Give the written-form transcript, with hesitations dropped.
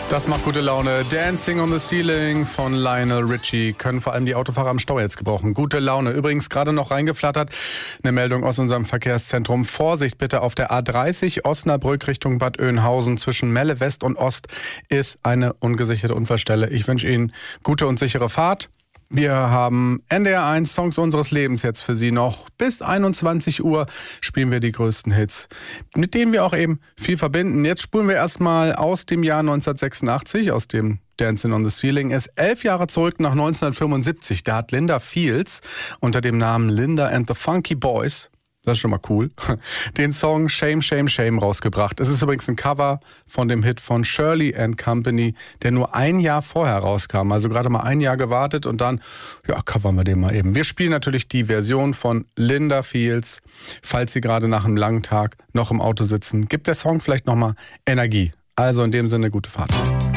Das macht gute Laune. Dancing on the Ceiling von Lionel Richie können vor allem die Autofahrer am Stau jetzt gebrauchen. Gute Laune. Übrigens gerade noch reingeflattert eine Meldung aus unserem Verkehrszentrum. Vorsicht bitte auf der A30 Osnabrück Richtung Bad Oeynhausen zwischen Melle West und Ost ist eine ungesicherte Unfallstelle. Ich wünsche Ihnen gute und sichere Fahrt. Wir haben NDR1 Songs unseres Lebens jetzt für Sie noch. Bis 21 Uhr spielen wir die größten Hits, mit denen wir auch eben viel verbinden. Jetzt spulen wir erstmal aus dem Jahr 1986, aus dem Dancing on the Ceiling, ist 11 Jahre zurück nach 1975. Da hat Linda Fields unter dem Namen Linda and the Funky Boys, das ist schon mal cool, den Song Shame, Shame, Shame rausgebracht. Es ist übrigens ein Cover von dem Hit von Shirley & Company, der nur ein Jahr vorher rauskam. Also gerade mal ein Jahr gewartet und dann, ja, covern wir den mal eben. Wir spielen natürlich die Version von Linda Fields. Falls Sie gerade nach einem langen Tag noch im Auto sitzen, gibt der Song vielleicht nochmal Energie. Also in dem Sinne, gute Fahrt.